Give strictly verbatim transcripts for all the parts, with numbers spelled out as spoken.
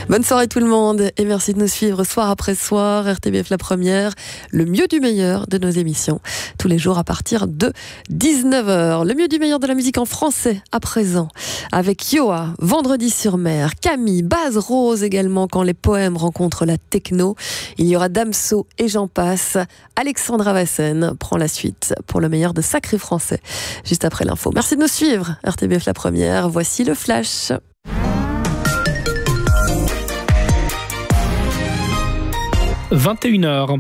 Bonne soirée tout le monde et merci de nous suivre soir après soir. R T B F La Première, le mieux du meilleur de nos émissions, tous les jours à partir de dix-neuf heures. Le mieux du meilleur de la musique en français à présent, avec Yoa, Vendredi sur mer, Camille, Baz Rose également, quand les poèmes rencontrent la techno. Il y aura Damso et j'en passe. Alexandra Vassen prend la suite pour le meilleur de Sacré Français, juste après l'info. Merci de nous suivre, R T B F La Première. Voici le flash. vingt et une heures.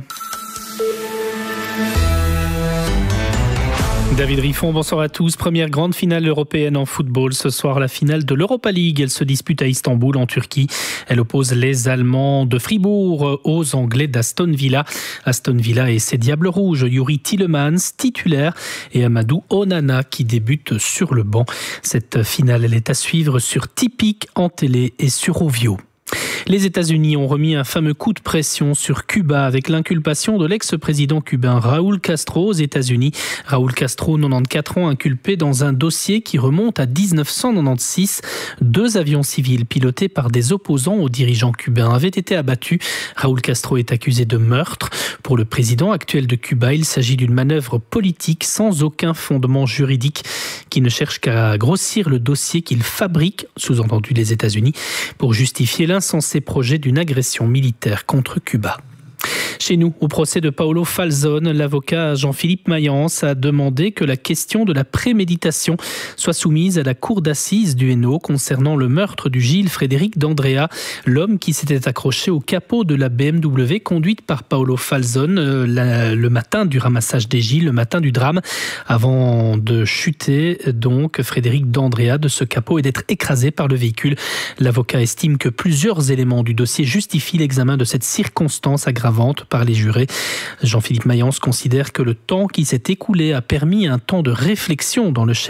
David Riffon, bonsoir à tous. Première grande finale européenne en football. Ce soir, la finale de l'Europa League. Elle se dispute à Istanbul, en Turquie. Elle oppose les Allemands de Fribourg aux Anglais d'Aston Villa. Aston Villa et ses Diables Rouges. Youri Tielemans, titulaire, et Amadou Onana, qui débute sur le banc. Cette finale, elle est à suivre sur Tipic en télé et sur Ovio. Les États-Unis ont remis un fameux coup de pression sur Cuba avec l'inculpation de l'ex-président cubain Raúl Castro aux États-Unis. Raúl Castro, quatre-vingt-quatorze ans, inculpé dans un dossier qui remonte à dix-neuf cent quatre-vingt-seize. Deux avions civils pilotés par des opposants aux dirigeants cubains avaient été abattus. Raúl Castro est accusé de meurtre. Pour le président actuel de Cuba, il s'agit d'une manœuvre politique sans aucun fondement juridique qui ne cherche qu'à grossir le dossier qu'il fabrique, sous-entendu les États-Unis, pour justifier l'insensé projet d'une agression militaire contre Cuba. Chez nous, au procès de Paolo Falzone, l'avocat Jean-Philippe Mayence a demandé que la question de la préméditation soit soumise à la cour d'assises du Hainaut concernant le meurtre du Gilles Frédéric d'Andrea, l'homme qui s'était accroché au capot de la B M W conduite par Paolo Falzone euh, la, le matin du ramassage des Gilles, le matin du drame, avant de chuter donc Frédéric d'Andrea de ce capot et d'être écrasé par le véhicule. L'avocat estime que plusieurs éléments du dossier justifient l'examen de cette circonstance aggravante par les jurés. Jean-Philippe Mayence considère que le temps qui s'est écoulé a permis un temps de réflexion dans le chef